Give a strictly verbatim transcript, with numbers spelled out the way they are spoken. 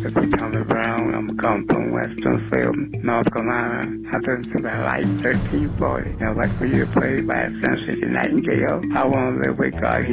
This is Thomas Brown. I'm coming from Winston-Salem, North Carolina. I think it's about like thirteen forty. I'd like for you to play by Sunshine Nightingale. I want to live with God.